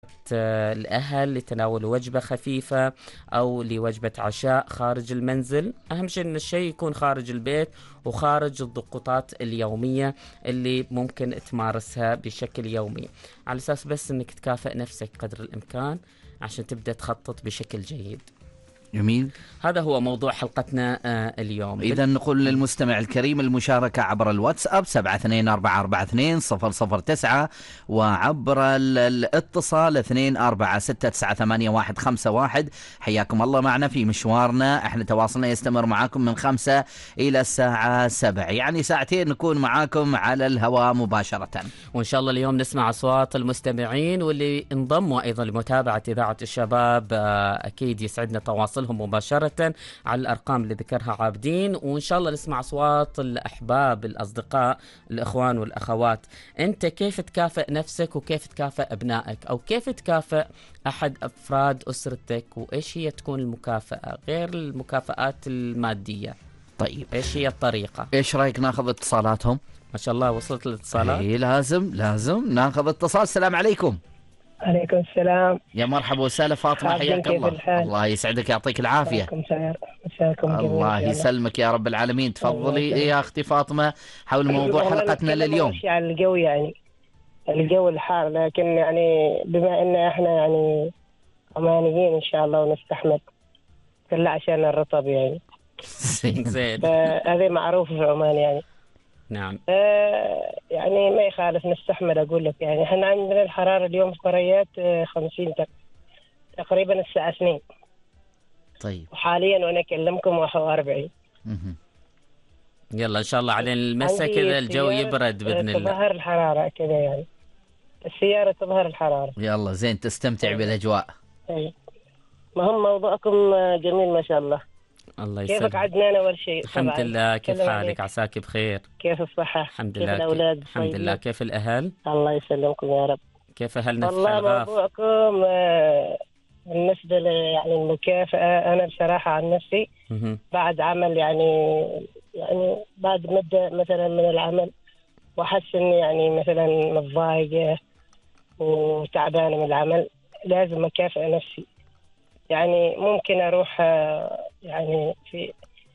الأهل لتناول وجبة خفيفة أو لوجبة عشاء خارج المنزل. أهم شيء أن الشيء يكون خارج البيت وخارج الضغوطات اليومية اللي ممكن تمارسها بشكل يومي، على أساس بس أنك تكافئ نفسك قدر الإمكان عشان تبدأ تخطط بشكل جيد. جميل. هذا هو موضوع حلقتنا اليوم. إذا نقول للمستمع الكريم المشاركة عبر الواتساب 72444009 وعبر الاتصال 24699851. حياكم الله معنا في مشوارنا. احنا تواصلنا يستمر معاكم من 5 إلى الساعة 7، يعني ساعتين نكون معاكم على الهواء مباشرة، وإن شاء الله اليوم نسمع أصوات المستمعين واللي انضموا أيضا لمتابعة إذاعة الشباب. أكيد يسعدنا تواصلهم مباشرة على الأرقام اللي ذكرها عابدين، وإن شاء الله نسمع أصوات الأحباب الأصدقاء الإخوان والأخوات. أنت كيف تكافئ نفسك وكيف تكافئ أبنائك، أو كيف تكافئ أحد أفراد أسرتك، وإيش هي تكون المكافأة غير المكافآت المادية؟ طيب إيش هي الطريقة؟ إيش رأيك ناخذ اتصالاتهم؟ ما شاء الله وصلت الاتصالات. إيه لازم ناخذ اتصال. السلام عليكم. عليكم السلام. يا مرحبا وسهلا فاطمة، حياك الله. الله يسعدك يعطيك العافية. مساكم الله يسلمك يا رب العالمين. تفضلي يا أختي فاطمة حول موضوع حلقتنا لليوم. على الجو، يعني الجو الحار، لكن يعني بما ان احنا يعني عمانيين ان شاء الله ونستحمل كله عشان الرطب يعني. زين. هذا معروف في عمان يعني. نعم. يعني ما يخالف نستحمل. أقول لك يعني إحنا عندنا الحرارة اليوم في قريات 50 تقريبا الساعة 2. طيب. وحاليا وأنا أكلمكم 41. يلا إن شاء الله على المساء كذا الجو يبرد بإذن الله. تظهر الحرارة كذا يعني، السيارة تظهر الحرارة. يلا زين، تستمتع بالأجواء. أي. مهم موضوعكم جميل ما شاء الله. الله يسلمك. كيفك عدنان أول شيء؟ الحمد لله. كيف حالك؟ عساك بخير. كيف الصحة؟ الحمد كيف لله. الأولاد؟ الحمد لله. كيف الأهل؟ الله يسلمكم يا رب. كيف أهلنا في والله حلغاف؟ موضوعكم بالنسبة يعني المكافأة، أنا بصراحة عن نفسي بعد عمل يعني بعد مدة مثلا من العمل وأحس إني يعني مثلا متضايقة وتعبانة من العمل، لازم أكافئ نفسي. يعني ممكن أروح يعني في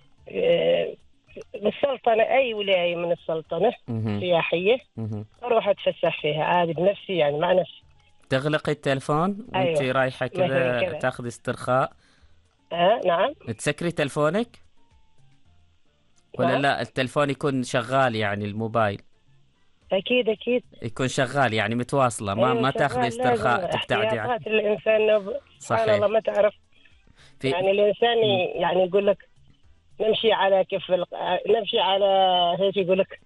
بالسلطنة، أي ولاية من السلطنة سياحية، أروح أتفسح فيها عادي بنفسي يعني مع نفسي. تغلقي التلفون وانت أيوة. رايحة كذا تاخذي استرخاء؟ نعم. تسكري تلفونك ولا نعم. لا التلفون يكون شغال يعني الموبايل؟ أكيد يكون شغال يعني متواصلة. ما تاخذي استرخاء تبتعدي عن الإنسان. سبحان الله ما تعرف يعني الإنسان يعني يقول لك نمشي على نمشي على هيك، يقول لك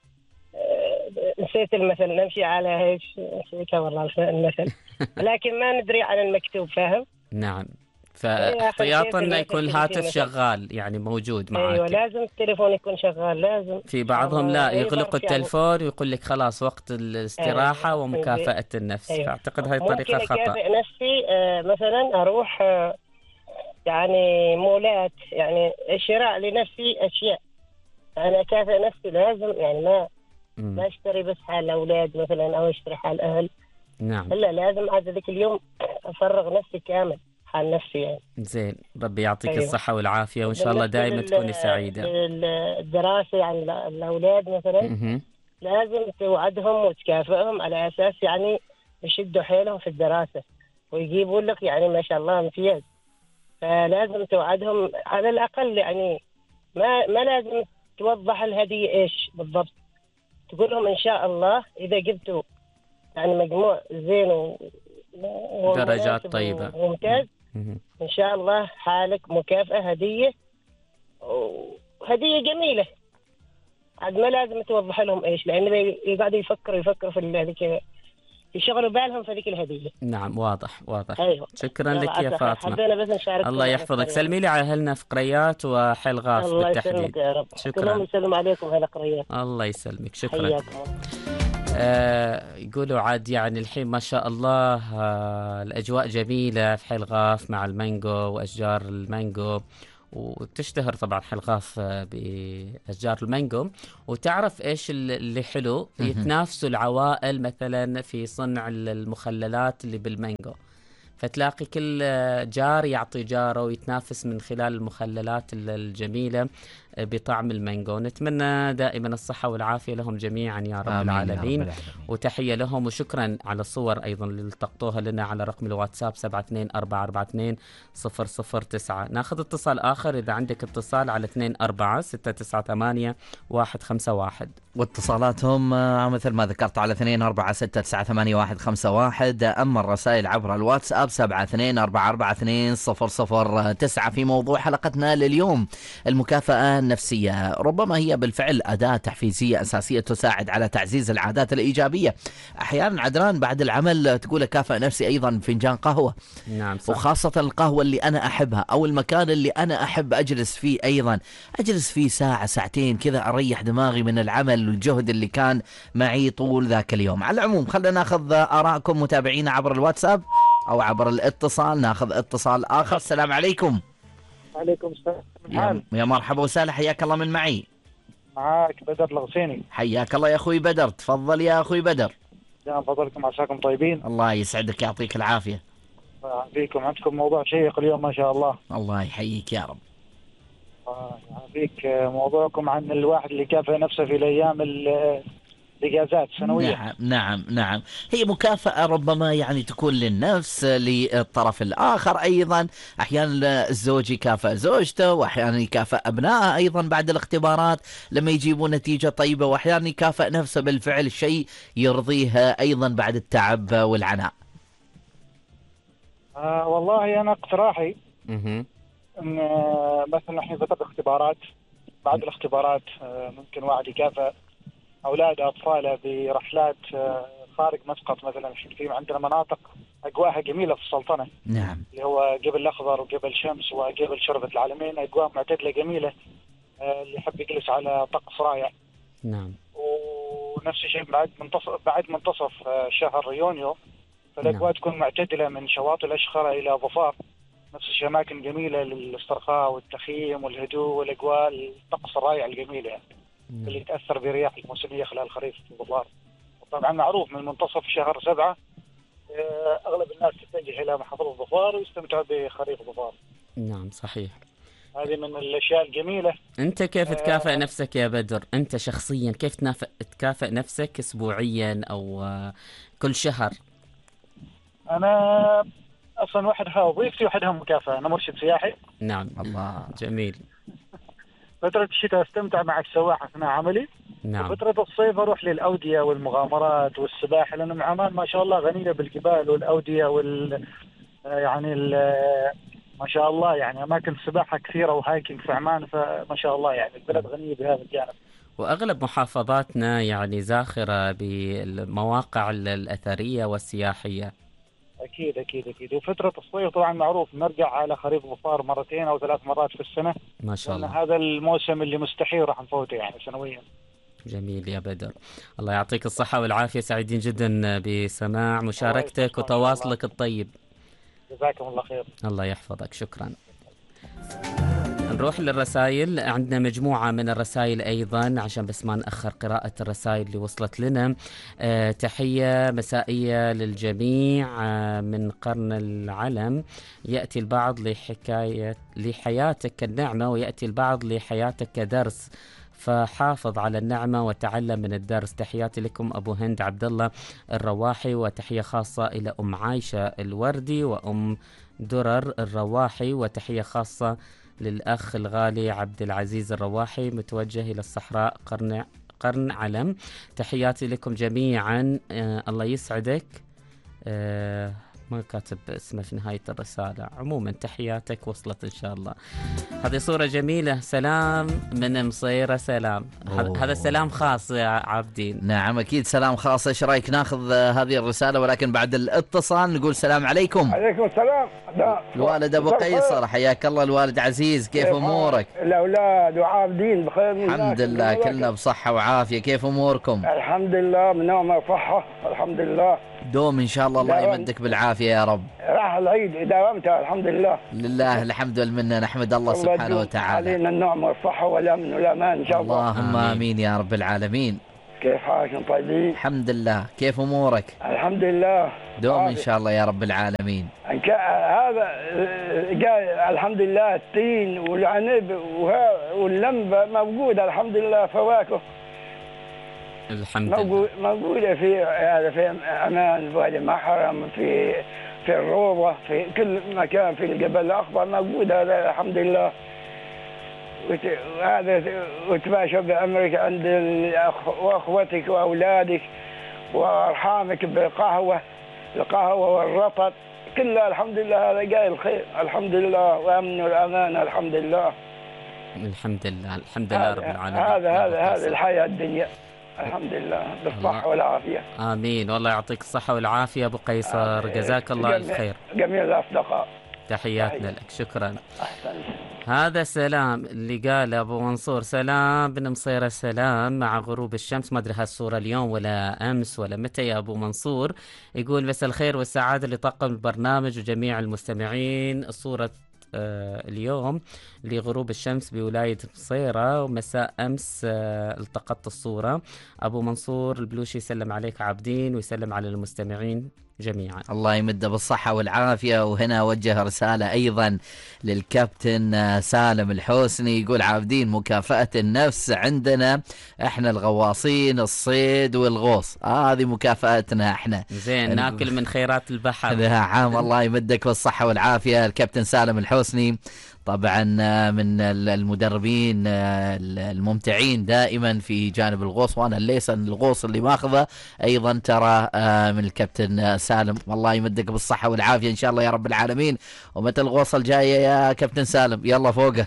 نسيت المثل، نمشي على هيك، نسيتها والله المثل لكن ما ندري عن المكتوب، فاهم؟ نعم. فاحتياطا انه يكون الهاتف شغال يعني موجود معك. ايوه لازم التليفون يكون شغال. لازم. في بعضهم لا يغلق التليفون ويقول لك خلاص وقت الاستراحة ومكافأة النفس. فاعتقد هاي طريقة خطأ. ممكن أكافئ نفسي مثلا أروح يعني مولات، يعني شراء لنفسي أشياء. أنا أكافئ نفسي لازم يعني ما اشتري بس حال الأولاد مثلا أو اشتري حال الأهل. نعم. لا لازم عاد ذيك اليوم أفرغ نفسي كامل حال نفسي يعني. زين. ربي يعطيك الصحة والعافية وإن شاء الله دائما تكوني سعيدة. الدراسة يعني الأولاد مثلا لازم توعدهم وتكافئهم على أساس يعني يشدوا حيلهم في الدراسة ويجيبوا لك يعني ما شاء الله امتياز. فلازم توعدهم على الأقل يعني ما لازم توضح الهدية إيش بالضبط. تقول لهم إن شاء الله إذا جبتوا يعني مجموع زين درجات طيبة وممتاز إن شاء الله حالك مكافأة هدية وهدية جميلة. عاد ما لازم توضح لهم إيش، لأن يقعدوا يفكروا في هذيك، يشغلوا بالهم في ذيك الهدية. نعم واضح. أيوة. شكرا لك يا فاطمة. حبينا بس نشارك. الله يحفظك. سلمي لي على أهلنا في قريات وحلغاف بالتحديد. الله يسلمك يا رب. شكرا. كلهم يسلم عليكم أهل قريات. الله يسلمك. شكرا. حياكم. يقولوا عاد يعني الحين ما شاء الله الأجواء جميلة في حلغاف مع المانجو وأشجار المانجو وتشتهر طبعا حلقاف بأشجار المانجو. وتعرف إيش اللي حلو؟ يتنافسوا العوائل مثلا في صنع المخللات اللي بالمانجو، فتلاقي كل جار يعطي جاره ويتنافس من خلال المخللات الجميلة بطعم المانجو. نتمنى دائما الصحة والعافية لهم جميعا يا رب العالمين. وتحية لهم، وشكرا على الصور أيضا اللي التقطوها لنا على رقم الواتساب 72442009. ناخذ اتصال آخر إذا عندك اتصال على 24688151. واتصالاتهم مثل ما ذكرت على 2466988151. أما الرسائل عبر الواتساب 72442009. في موضوع حلقتنا لليوم المكافأة النفسية، ربما هي بالفعل أداة تحفيزية أساسية تساعد على تعزيز العادات الإيجابية. أحيانا عدنان بعد العمل تقول كافأ نفسي أيضا فنجان قهوة. نعم صح. وخاصة القهوة اللي أنا أحبها أو المكان اللي أنا أحب أجلس فيه، أيضا أجلس فيه ساعة ساعتين كذا أريح دماغي من العمل والجهد اللي كان معي طول ذاك اليوم. على العموم خلينا ناخذ آراءكم متابعينا عبر الواتساب أو عبر الاتصال. ناخذ اتصال آخر. السلام عليكم. وعليكم السلام. يا مرحبا وسهلا، حياك الله. من معي؟ معاك بدر الغسيني. حياك الله يا أخوي بدر، تفضل يا أخوي بدر. يا فضلكم، عساكم طيبين. الله يسعدك، يعطيك العافية. يعافيكم، عندكم موضوع شيق اليوم ما شاء الله. الله يحييك يا رب. يعافيك. موضوعكم عن الواحد اللي كافئ نفسه في الأيام الإجازات السنوية. نعم. هي مكافأة ربما يعني تكون للنفس، للطرف الآخر أيضا. أحيانا الزوج يكافئ زوجته، وأحيانا يكافئ أبنائه أيضا بعد الاختبارات لما يجيبوا نتيجة طيبة، وأحيانا يكافئ نفسه بالفعل شيء يرضيه أيضا بعد التعب والعناء. والله أنا اقتراحي إن مثلا الحين فترة الاختبارات، بعد الاختبارات ممكن واحد يكافئ أولاده أطفاله برحلات خارج مسقط. مثلا في عندنا مناطق أجواءها جميلة في السلطنة. نعم. اللي هو جبل الأخضر وجبل شمس وجبل شربة العالمين، أجواء معتدلة جميلة. اللي يحب يجلس على طقس رائع. نعم. ونفس الشيء بعد منتصف شهر يونيو، فالأجواء تكون معتدلة من شواطئ الأشخرة إلى ظفار. نفس الشيء أماكن جميلة للاسترخاء والتخييم والهدوء والأجواء الطقس الرائع الجميلة يعني. اللي يتأثر برياح الموسمية خلال الخريف في ظفار. طبعا معروف من منتصف شهر 7 أغلب الناس تتجه إلى محافظة ظفار ويستمتعوا بخريف ظفار. نعم صحيح. هذه من الأشياء الجميلة. أنت كيف تكافئ نفسك يا بدر؟ أنت شخصيا كيف تكافئ نفسك أسبوعيا أو كل شهر؟ أنا أصلا وحدها وظيفتي وحدها مكافأة. أنا مرشد سياحي. نعم. الله جميل. فترة الشتاء استمتع مع السواحة أثناء عملي. نعم. وفترة الصيف أروح للأودية والمغامرات والسباحة، لأن عمان ما شاء الله غنية بالجبال والأودية يعني ما شاء الله يعني أماكن السباحة كثيرة وهايكنج في عمان، فما شاء الله يعني البلد غنية بهذا الجانب. وأغلب محافظاتنا يعني زاخرة بالمواقع الأثرية والسياحية. أكيد. وفترة الصيف طبعا معروف نرجع على خريف ظفار 2 أو 3 مرات في السنة. ما شاء الله. هذا الموسم اللي مستحيل راح نفوته يعني سنويا. جميل يا بدر، الله يعطيك الصحة والعافية. سعيدين جدا بسماع مشاركتك وتواصلك الطيب. جزاكم الله خير. الله يحفظك، شكرا. نروح للرسائل. عندنا مجموعة من الرسائل أيضا عشان بس ما نأخر قراءة الرسائل اللي وصلت لنا. تحية مسائية للجميع من قرن العلم. يأتي البعض لحياتك كالنعمة، ويأتي البعض لحياتك كدرس، فحافظ على النعمة وتعلم من الدرس. تحياتي لكم أبو هند عبد الله الرواحي، وتحية خاصة إلى أم عايشة الوردي وأم درر الرواحي، وتحية خاصة للأخ الغالي عبد العزيز الرواحي متوجه إلى الصحراء قرن علم. تحياتي لكم جميعا. الله يسعدك. ما كاتب اسمه في نهاية الرسالة. عموما تحياتك وصلت إن شاء الله. هذه صورة جميلة. سلام من مصيرة. سلام. هذا سلام خاص يا عابدين. نعم أكيد سلام خاص. إيش رأيك ناخذ هذه الرسالة ولكن بعد الاتصال نقول السلام عليكم. عليكم السلام. الوالد أبو قيصر، حياك الله. الوالد عزيز، كيف أمورك؟ الأولاد وعابدين بخير. الحمد لله كلنا بصحة وعافية. كيف أموركم؟ الحمد لله من نعمة وصحة الحمد لله. دوم إن شاء الله. الله يمدك بالعافية يا رب. راح العيد داومتها الحمد لله. لله الحمد والمنة، نحمد الله سبحانه وتعالى. علينا النعم والصحة والأمن والأمان إن شاء الله. اللهم آمين يا رب العالمين. كيف حالكم طيبين؟ الحمد لله. كيف أمورك؟ الحمد لله. دوم إن شاء الله يا رب العالمين. هذا جاي الحمد لله، التين والعنب واللمبة موجودة الحمد لله، فواكه الحمد لله موجودة في هذا، في أمان، في وادي محرم، في الروضة، في كل مكان، في الجبل الأخضر موجود هذا الحمد لله. وهذا وتماشى بأمرك عند وأخوتك وأولادك وأرحامك بالقهوة، القهوة والرطب كلها الحمد لله. هذا جاي الخير الحمد لله، وأمن والأمان الحمد لله. الحمد لله الحمد لله رب العالمين. هذا الحياة الدنيا الحمد لله بالصحة والعافية. آمين. والله يعطيك الصحة والعافية أبو قيصر. جزاك الله الخير. جميع الأصدقاء تحياتنا لك. شكرا. أحسن. هذا سلام اللي قال أبو منصور. سلام بن مصيرة. سلام مع غروب الشمس. ما أدري هالصورة اليوم ولا أمس ولا متى يا أبو منصور. يقول مساء الخير والسعادة لطاقم البرنامج وجميع المستمعين. صورة اليوم لغروب الشمس بولاية مصيرة، ومساء أمس التقطت الصورة. أبو منصور البلوشي يسلم عليك عابدين ويسلم على المستمعين جميعا. الله يمده بالصحة والعافية. وهنا وجه رسالة أيضا للكابتن سالم الحوسني، يقول عابدين مكافأة النفس عندنا احنا الغواصين الصيد والغوص، هذه مكافأتنا احنا. زين ناكل من خيرات البحر. نعم الله يمدك بالصحة والعافية. الكابتن سالم الحوسني طبعا من المدربين الممتعين دائما في جانب الغوص، وانا الليسن الغوص اللي ماخذه ايضا ترى من الكابتن سالم. والله يمدك بالصحة والعافية ان شاء الله يا رب العالمين. ومتى الغوصة الجاية يا كابتن سالم؟ يلا فوقه.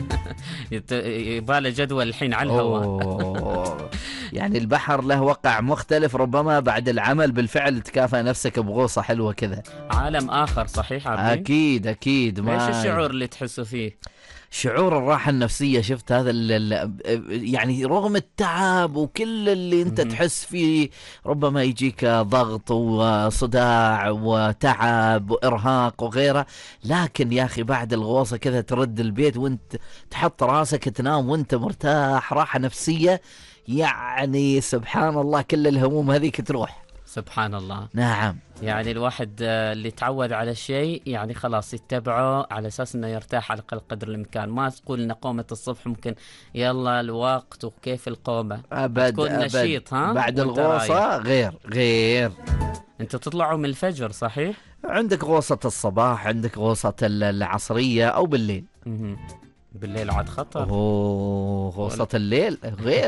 يبغى جدول الحين على الهواء. يعني البحر له وقع مختلف، ربما بعد العمل بالفعل تكافئ نفسك بغوصة حلوة كذا. عالم آخر صحيح عبدين؟ أكيد. ما ايش الشعور اللي تحسه فيه؟ شعور الراحة النفسية. شفت هذا يعني رغم التعب وكل اللي انت تحس فيه، ربما يجيك ضغط وصداع وتعب وإرهاق وغيره، لكن يا أخي بعد الغوصة كذا ترد البيت وانت تحط راسك تنام وانت مرتاح، راحة نفسية يعني سبحان الله، كل الهموم هذيك تروح. سبحان الله. نعم. يعني الواحد اللي تعود على شيء يعني خلاص يتبعه على أساس أنه يرتاح على الأقل قدر الإمكان. ما تقول أن قومة الصبح ممكن يلا الوقت وكيف القومة تكون نشيط. بعد الغوصة غير. أنت تطلعوا من الفجر صحيح؟ عندك غوصة الصباح، عندك غوصة العصرية أو بالليل. بالليل عاد خطر. غوصة الليل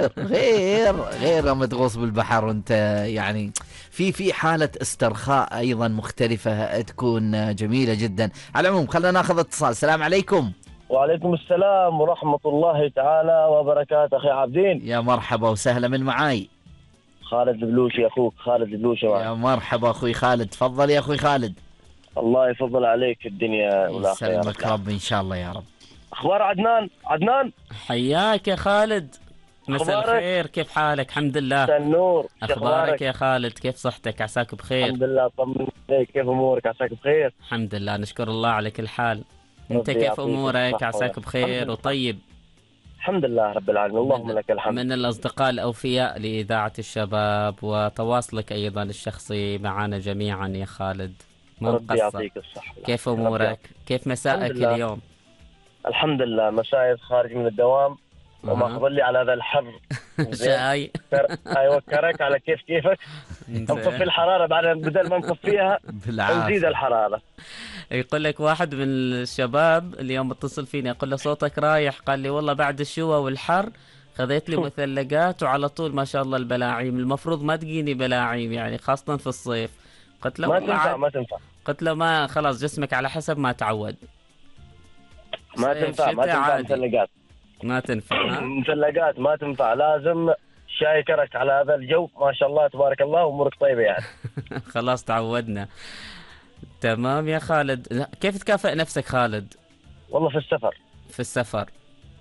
غير لما تغوص بالبحر وانت يعني في حالة استرخاء ايضا مختلفة تكون جميلة جدا. على العموم خلينا ناخذ اتصال. السلام عليكم. وعليكم السلام ورحمة الله تعالى وبركاته. أخي عابدين يا مرحبا وسهلا. من معاي؟ خالد البلوشي. أخوك خالد البلوشي. يا مرحبا أخوي خالد. تفضل يا أخوي خالد. الله يفضل عليك في الدنيا والآخرة. يسلمك رب إن شاء الله يا رب. أخبار عدنان حياك يا خالد. مساء الخير. كيف حالك؟ الحمد لله. مساء النور. أخبارك يا خالد؟ كيف صحتك؟ عساك بخير؟ الحمد لله. طمني عليك. كيف أمورك؟ عساك بخير؟ الحمد لله نشكر الله على كل حال. أنت كيف أمورك؟ عساك بخير وطيب؟ الحمد لله رب العالمين. اللهم لك الحمد. من الأصدقاء الأوفياء لإذاعة الشباب وتواصلك أيضا الشخصي معنا جميعا يا خالد. ربي يعطيك الصحة. كيف أمورك؟ كيف مساءك اليوم؟ الحمد لله. مساء خارج من الدوام وما لي على هذا الحر. شاي. أيوكرك على كيفك. نطفي الحرارة بعد بدل ما نطفيها نزيد الحرارة. يقول لك واحد من الشباب اليوم اتصل فيني يقول له صوتك رايح. قال لي والله بعد الشوى والحر خذيت لي مثلجات وعلى طول ما شاء الله البلاعيم. المفروض ما تجيني بلاعيم يعني خاصة في الصيف. قلت له ما تنفع. قلت له ما خلاص جسمك على حسب ما تعود. ما تنفع مثلجات. ما تنفع مثلجات ما تنفع. لازم شاي كرك على هذا الجو. ما شاء الله تبارك الله أمورك طيبة يعني. خلاص تعودنا. تمام يا خالد. كيف تكافئ نفسك خالد؟ والله في السفر.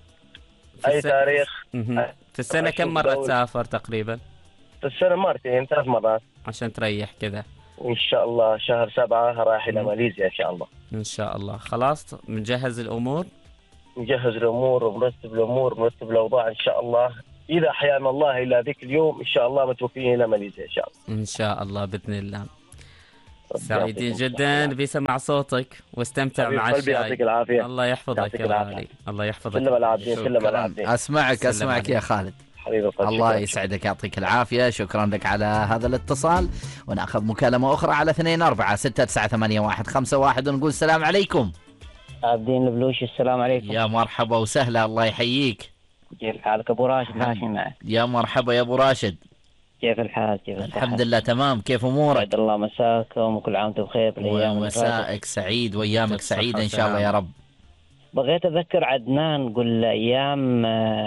أي تاريخ في السنة كم مرة تسافر تقريبا؟ في السنة مرتين 3 مرات عشان تريح كذا. وإن شاء الله شهر 7 رايح إلى ماليزيا إن شاء الله. إن شاء الله. خلاص مجهز الأمور؟ مجهز الأمور ومرتب الأمور، مرتب الأوضاع إن شاء الله. إذا أحيانا الله إلى ذيك اليوم إن شاء الله متوفين إلى ماليزيا إن شاء الله. إن شاء الله بإذن الله. سعيدين جدا بسمع صوتك واستمتع مع الشاي. يعطيك العافية. الله يحفظك يا غالي. الله يحفظك. سلم العافية. سلم العافية. أسمعك يا خالد. الله يسعدك، يعطيك العافية. شكرا لك على هذا الاتصال. ونأخذ مكالمة أخرى على 24669151 ونقول السلام عليكم. عابدين البلوشي، السلام عليكم. يا مرحبا وسهلا، الله يحييك. كيف حالك أبو راشد؟ هاشم معك. يا مرحبا يا أبو راشد. كيف الحال؟ كيف الصحة؟ الحمد لله تمام. كيف أمورك؟ سعد الله مساكم وكل عام وانتم بخير. ومسائك سعيد وأيامك سعيدة إن شاء الله يا رب. بغيت أذكر عدنان، قل أيام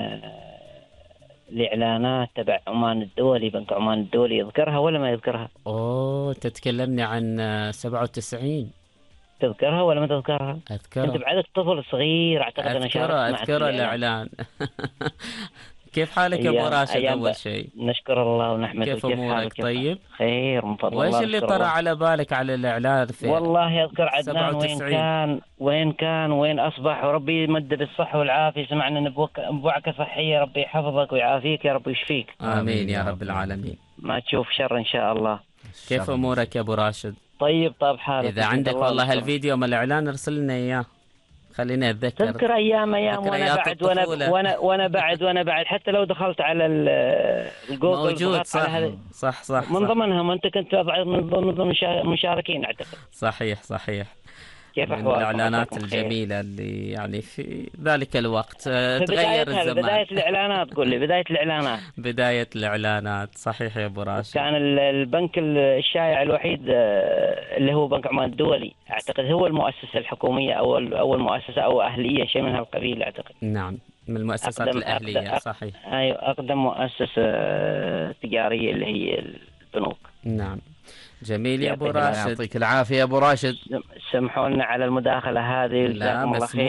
الإعلانات تبع عمان الدولي، بنك عمان الدولي، يذكرها ولا ما يذكرها؟ تتكلمني عن 97. تذكرها ولا ما تذكرها؟ أذكرها. أنت بعدك طفل صغير أعتقد. أنا شاركت أذكر الإعلان. كيف حالك يا أبو راشد؟ أول شيء نشكر الله ونحمده. كيف أمورك؟ طيب خير من فضل الله. وإيش اللي طرأ على بالك على الإعلان في والله أذكر عدنان وين أصبح، وربي يمد بالصحة والعافية. سمعنا نبوعك صحية، ربي يحفظك ويعافيك يا رب ويشفيك. آمين يا رب العالمين. ما تشوف شر إن شاء الله. كيف أمورك يا أبو راشد؟ طيب حالك. إذا عندك والله هالفيديو من الإعلان ارسل لنا إياه، خليني أتذكر. تذكر أيام وأنا بعد حتى لو دخلت على الجوجل موجود. صح من ضمنهم أنت كنت من ضمن المشاركين أعتقد. صحيح. كيف من الإعلانات الجميلة اللي يعني في ذلك الوقت تغير الزمان. بداية الإعلانات، قل لي بداية الإعلانات. بداية الإعلانات صحيح يا أبو راشد. كان البنك الشائع الوحيد اللي هو بنك عمان الدولي، أعتقد هو المؤسسة الحكومية أو المؤسسة أو أهلية، شيء من هالقبيل أعتقد. نعم، من المؤسسات الأهلية. صحيح. أيوة، أقدم مؤسسة تجارية اللي هي البنوك. نعم، جميل يا أبو راشد. يعطيك العافية يا أبو راشد. سمحوا لنا على المداخلة هذه. لا،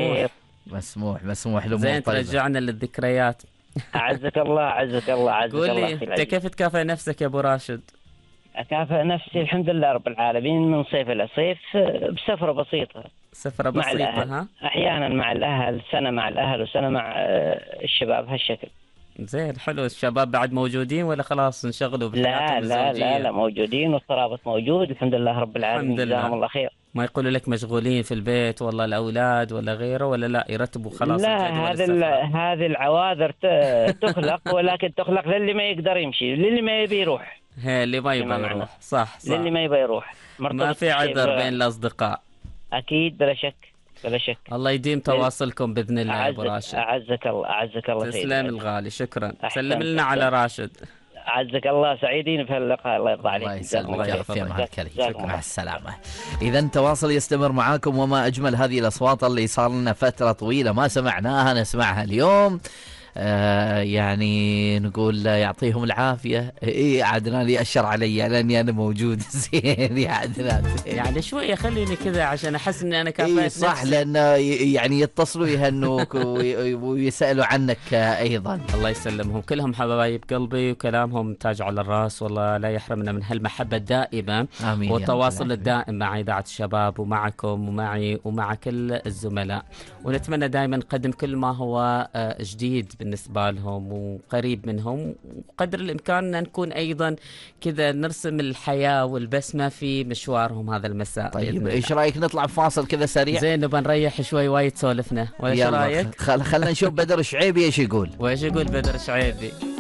مسموح زين، ترجعنا للذكريات. أعزك الله. قول لي أنت كيف تكافئ نفسك يا أبو راشد؟ أكافئ نفسي الحمد لله رب العالمين، من صيف إلى صيف بسفرة بسيطة. ها؟ أحيانا مع الأهل، سنة مع الأهل وسنة مع الشباب، هالشكل. زين، حلو. الشباب بعد موجودين ولا خلاص انشغلوا بحياتهم الزوجية؟ لا موجودين، والترابط موجود الحمد لله رب العالمين. جزاهم الله خير. ما يقولوا لك مشغولين في البيت والله الأولاد ولا غيره، ولا لا يرتبوا خلاص؟ لا، هذه العواذر تخلق، ولكن تخلق للي ما يقدر يمشي، للي ما يبي يروح. اللي ما يبي يروح. صح. للي ما يبي يروح. ما في عذر بين الأصدقاء. أكيد بلا شك. الله يديم تواصلكم بإذن الله يا أبو راشد. أعزك الله. تسلم الغالي، شكرا. سلم لنا على راشد. أعزك الله. سعيدين في اللقاء، الله يرضى عليك. الله يسلمك يا رب. مع الكريم. مع السلامة. إذا تواصل يستمر معاكم، وما أجمل هذه الأصوات اللي صار لنا فترة طويلة ما سمعناها، نسمعها اليوم. يعني نقول يعطيهم العافية. عدنان يأشر علي لأني أنا موجود. زين يا عدنان، يعني شوية خليني كذا عشان أحس إني أنا كافيت صح نفسي. لأن يعني يتصلوا يهنوك ويسألوا عنك أيضا. الله يسلمهم، كلهم حبايب قلبي وكلامهم تاج على الرأس، والله لا يحرمنا من هالمحبة الدائمة. آمين. والتواصل الدائم مع إذاعة الشباب ومعكم ومعي ومع كل الزملاء، ونتمنى دائما نقدم كل ما هو جديد بالنسبة لهم وقريب منهم، وقدر الإمكان نكون أيضا كذا نرسم الحياة والبسمة في مشوارهم هذا المساء. طيب إيش رأيك نطلع بفاصل كذا سريع؟ زين، نبغى نريح شوي، وايد سولفنا. وإيش رأيك؟ خلنا نشوف بدر شعيبي إيش يقول. وإيش يقول بدر شعيبي؟